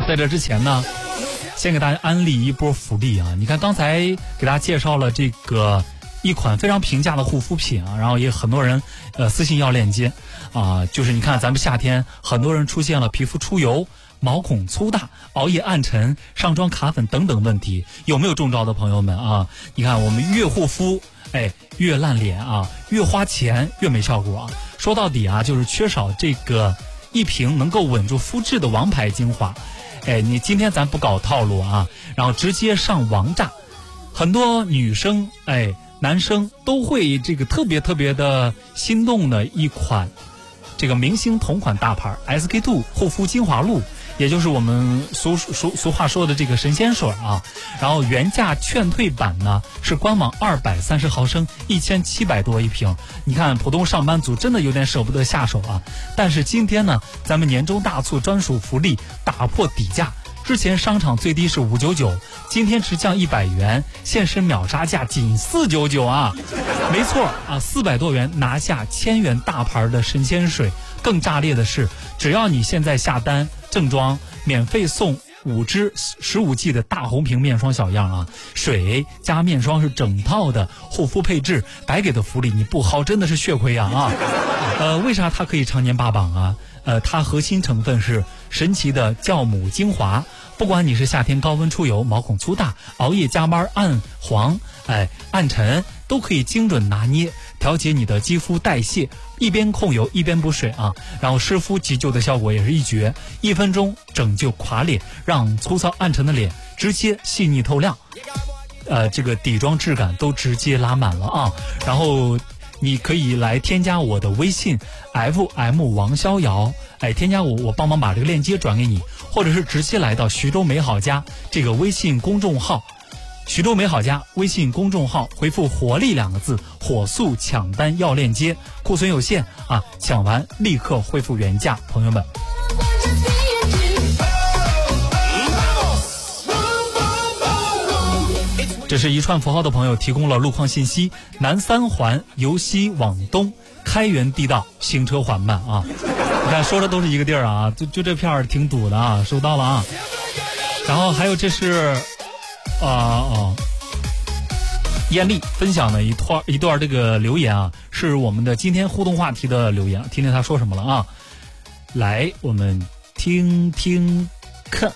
在这之前呢，先给大家安利一波福利啊！你看刚才给大家介绍了这个一款非常平价的护肤品啊，然后也很多人私信要链接啊，就是你看咱们夏天很多人出现了皮肤出油、毛孔粗大、熬夜暗沉、上妆卡粉等等问题，有没有中招的朋友们啊？你看我们越护肤，越烂脸啊，越花钱越没效果啊。说到底啊，就是缺少这个一瓶能够稳住肤质的王牌精华。你今天咱不搞套路啊，然后直接上王炸。很多女生男生都会这个特别的心动的一款这个明星同款大牌 SK-II 护肤精华露，也就是我们俗话说的这个神仙水啊。然后原价劝退版呢是官网230毫升1700多一瓶，你看普通上班族真的有点舍不得下手啊。但是今天呢，咱们年终大促专属福利打破底价，之前商场最低是599，今天直降100元，现身秒杀价仅499啊！没错啊，400多元拿下1000元大牌的神仙水。更炸裂的是，只要你现在下单正装，免费送5支15G 的大红瓶面霜小样啊，水加面霜是整套的护肤配置，白给的福利你不薅真的是血亏啊！为啥它可以常年霸榜啊？它核心成分是神奇的酵母精华，不管你是夏天高温出油、毛孔粗大、熬夜加班暗黄、暗沉，都可以精准拿捏，调节你的肌肤代谢，一边控油一边补水啊，然后湿敷急救的效果也是一绝，1分钟拯救垮脸，让粗糙暗沉的脸直接细腻透亮，这个底妆质感都直接拉满了啊！然后你可以来添加我的微信 FM 王逍遥，添加我帮忙把这个链接转给你，或者是直接来到徐州美好家这个微信公众号，徐州美好家微信公众号回复活力2个字，火速抢单要链接，库存有限啊，抢完立刻恢复原价，朋友们。这是一串符号的朋友提供了路况信息，南3环由西往东，开源地道，行车缓慢啊！你看说的都是一个地儿啊，就这片儿挺堵的啊，收到了啊。然后还有这是艳丽分享的一段这个留言啊，是我们的今天互动话题的留言，听听他说什么了啊。来，我们听听看。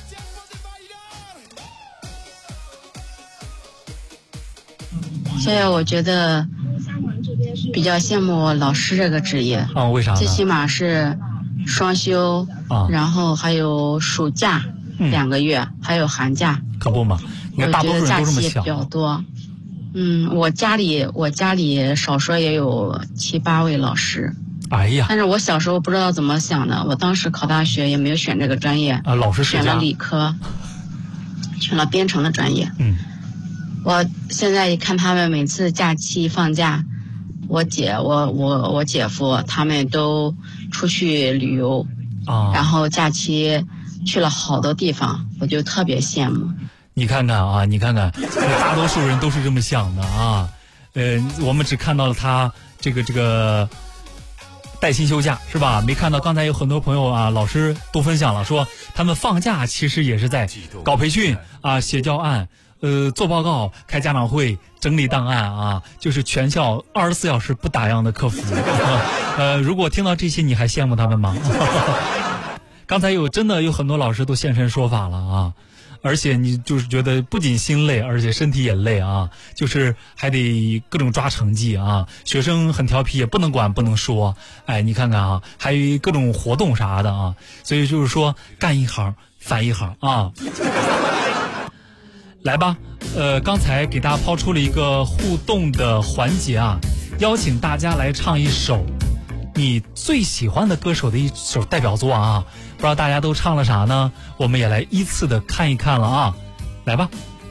所以我觉得比较羡慕老师这个职业啊，为啥呢？ 最起码是双休啊，然后还有暑假2个月，还有寒假。 可不嘛，你看大多数人都这么想。 假期也比较多。我家里少说也有7、8位老师。 哎呀！ 但是我小时候不知道怎么想的，我当时考大学也没有选这个专业啊，老师选了理科，选了编程的专业。我现在一看他们每次假期放假，我姐夫他们都出去旅游啊，然后假期去了好多地方，我就特别羡慕。 你看看啊，大多数人都是这么想的啊。我们只看到了他这个带薪休假是吧？没看到刚才有很多朋友啊，老师都分享了，说他们放假其实也是在搞培训啊，写教案。做报告、开家长会、整理档案啊，就是全校24小时不打烊的客服。如果听到这些，你还羡慕他们吗？刚才真的有很多老师都现身说法了啊，而且你就是觉得不仅心累，而且身体也累啊，就是还得各种抓成绩啊，学生很调皮也不能管不能说，你看看啊，还有各种活动啥的啊，所以就是说干一行翻一行啊。来吧，刚才给大家抛出了一个互动的环节啊，邀请大家来唱一首你最喜欢的歌手的一首代表作啊，不知道大家都唱了啥呢？我们也来依次的看一看了啊，来吧。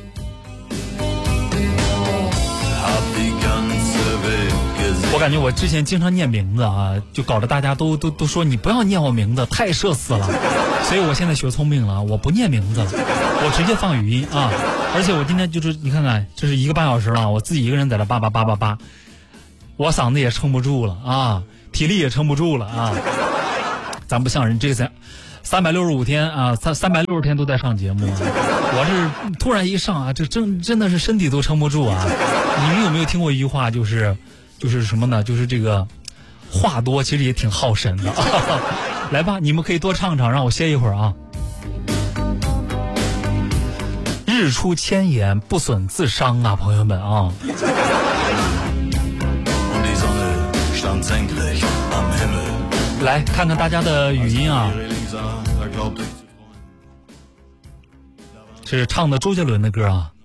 我感觉我之前经常念名字啊，就搞得大家都说你不要念我名字，太社死了。所以我现在学聪明了，我不念名字了，我直接放语音啊。而且我今天就是你看看，这是1个半小时了，我自己一个人在这叭叭叭叭叭，我嗓子也撑不住了啊，体力也撑不住了啊。咱不像人这 365天啊，360天都在上节目。我是突然一上啊，这真的是身体都撑不住啊！你们有没有听过一句话，就是什么呢？就是这个话多其实也挺耗神的。来吧，你们可以多唱唱，让我歇一会儿啊。日出千言，不损自伤啊，朋友们啊。来看看大家的语音啊，是唱的周杰伦的歌啊。